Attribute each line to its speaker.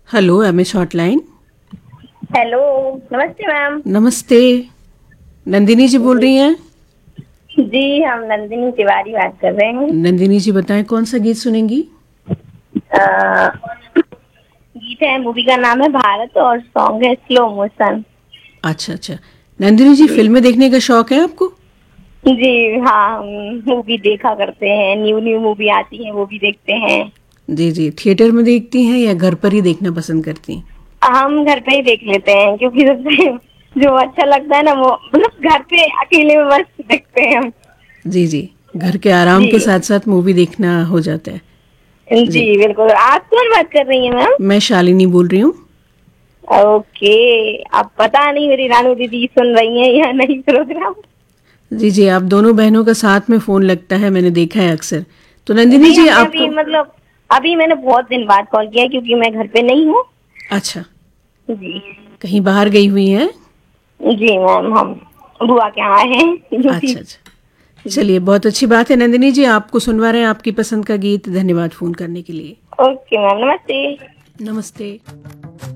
Speaker 1: Hello MS hotline.
Speaker 2: Hello. नमस्ते ma'am.
Speaker 1: नमस्ते। नंदिनी जी बोल रही हैं?
Speaker 2: जी हम नंदिनी तिवारी बात कर रहे हैं।
Speaker 1: नंदिनी जी बताएं कौन सा गीत सुनेंगी?
Speaker 2: गीत है, मूवी का नाम है भारत और सॉन्ग है स्लो मोशन।
Speaker 1: अच्छा अच्छा। नंदिनी जी
Speaker 2: जी
Speaker 1: फिल्में देखने का शौक है आपको?
Speaker 2: जी हाँ, हम मूवी देखा करते हैं, न्यू न्यू मूवी आती है वो भी देखते हैं।
Speaker 1: जी जी, थिएटर में देखती हैं या घर पर ही देखना पसंद करती हैं?
Speaker 2: हम घर पे ही देख लेते हैं क्योंकि सबसे जो अच्छा लगता है ना वो मतलब घर पे अकेले में बस देखते हैं हम।
Speaker 1: जी जी, घर के आराम
Speaker 2: जी
Speaker 1: के साथ साथ मूवी देखना हो जाता है।
Speaker 2: जी
Speaker 1: जी,
Speaker 2: बिल्कुल। आप कौन बात कर रही हैं मैम?
Speaker 1: मैं शालिनी बोल रही हूँ।
Speaker 2: ओके। अब पता नहीं मेरी रानू दीदी सुन रही हैं या नहीं प्रोग्राम।
Speaker 1: जी जी, आप दोनों बहनों का साथ में फोन लगता है, मैंने देखा है अक्सर। तो नंदिनी
Speaker 2: जी
Speaker 1: जी
Speaker 2: हमने अभी
Speaker 1: आपको।
Speaker 2: मतलब अभी मैंने बहुत दिन बाद कॉल किया है क्योंकि मैं घर पे नहीं हूँ।
Speaker 1: अच्छा,
Speaker 2: जी
Speaker 1: कहीं बाहर गई हुई हैं?
Speaker 2: जी मैम, हम बुआ के यहाँ आए हैं ड्यूटी।
Speaker 1: अच्छा अच्छा, चलिए बहुत अच्छी बात है। नंदिनी जी आपको सुनवा रहे हैं आपकी पसंद का गीत। धन्यवाद फोन करने के लिए।
Speaker 2: ओके मैम, नमस्ते।
Speaker 1: नमस्ते।